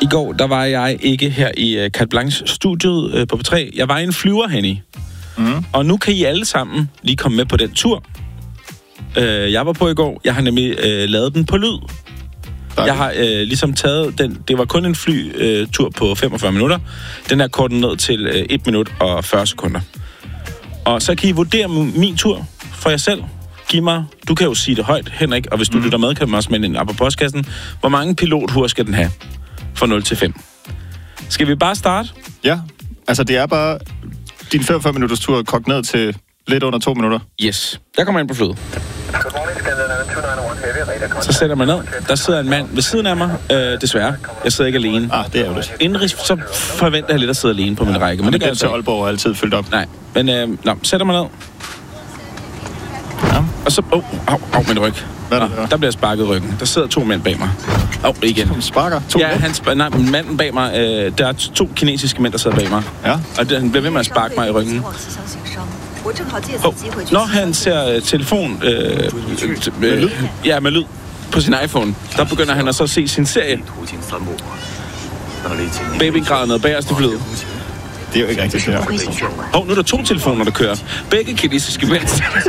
I går, der var jeg ikke her i Carte Blanche-studiet på P3. Jeg var i en flyver, Henny. Og nu kan I alle sammen lige komme med på den tur. Jeg var på i går. Jeg har nemlig lavet den på lyd. Jeg har ligesom taget den. Det var kun en flytur på 45 minutter. Den er kortet ned til 1 minut og 40 sekunder. Og så kan I vurdere min tur for jer selv. Giv mig, du kan jo sige det højt, Henrik, og hvis du lytter med, kan man også melde ind op på postkassen. Hvor mange pilothuer skal den have fra 0 til 5? Skal vi bare starte? Ja, altså det er bare din 45 minutters tur kogt ned til lidt under 2 minutter. Yes. Jeg kommer ind på flyet. Så sætter man ned. Der sidder en mand ved siden af mig. Desværre. Jeg sidder ikke alene. Det er jo det. Indenrigs, så forventer jeg lidt at sidde alene på min række. Men det kan jeg til Aalborg er altid fyldt op. Nej, men sætter mig ned. Ja. Og så... min ryg. Hvad er det, der bliver sparket i ryggen. Der sidder 2 mænd bag mig. Igen. Som sparker? Manden bag mig... der er 2 kinesiske mænd, der sidder bag mig. Ja. Og han bliver ved med at sparke mig i ryggen. Når han ser telefon... med lyd? Ja, med lyd. På sin iPhone. Der begynder han at så se sin serie. Babygræder ned bag os til flyet. Det er jo ikke rigtigt, det her. Nu er der 2 telefoner, der kører. Begge kinesiske mænd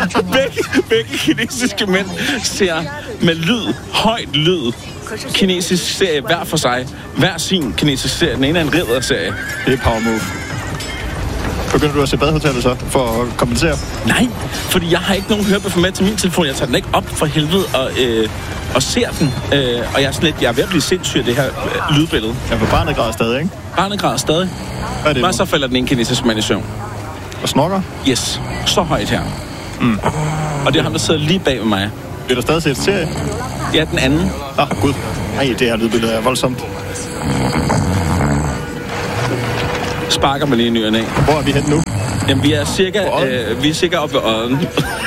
ser med lyd, højt lyd, kinesisk serie hver for sig. Hver sin kinesisk serie. Den ene er en ridderserie. Det er power move. Begynder du at se Badehotellet så, for at kompensere? Nej, fordi jeg har ikke nogen hørebøffer med til min telefon. Jeg tager den ikke op for helvede og ser den. Og jeg er ved at blive sindssyg af det her lydbillede. Ja, for barnet græder stadig, ikke? Barnet græder stadig. Hvad er det? Bare så falder den en kinesisk mand i søvn. Og snorker? Yes, så højt her. Og det er ham, der sidder lige bag ved mig. Bliver der stadig set serie? Ja, den anden. Gud. Ej, det her lydbillede er voldsomt. Sparker mig lige i nyerne af. Hvor er vi henne nu? Jamen, vi er cirka oppe ved Odden.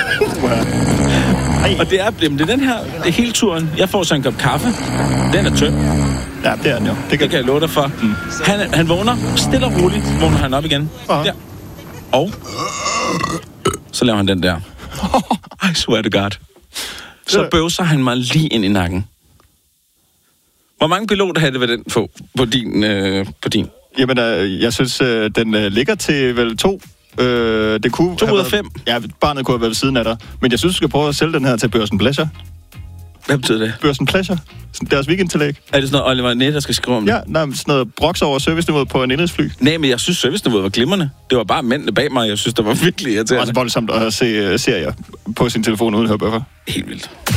Og det er den her, det er hele turen. Jeg får så en kop kaffe. Den er tynd. Ja, det er den jo. Det kan jeg love dig for. Han vågner stille og roligt. Vågner han op igen. Der. Og så laver han den der. I swear to God. Så bøvser han mig lige ind i nakken. Hvor mange piloter havde det ved den på din? Jamen, jeg synes, den ligger til vel 2. Det kunne 2 ud af 5? Ja, barnet kunne have været ved siden af dig. Men jeg synes, du skal prøve at sælge den her til Børsen Pleasure. Hvad betyder det? Børsen Pleasure. Deres weekendtillæg. Er det sådan noget, Oliver Net, der skal skrive om det? Ja, sådan noget broks over serviceniveauet på en indrigsfly. Nej, men jeg synes, serviceniveauet var glimrende. Det var bare mændene bag mig, jeg synes, det var virkelig irriterende. Også voldsomt at se serier på sin telefon uden hørebøffer. Helt vildt.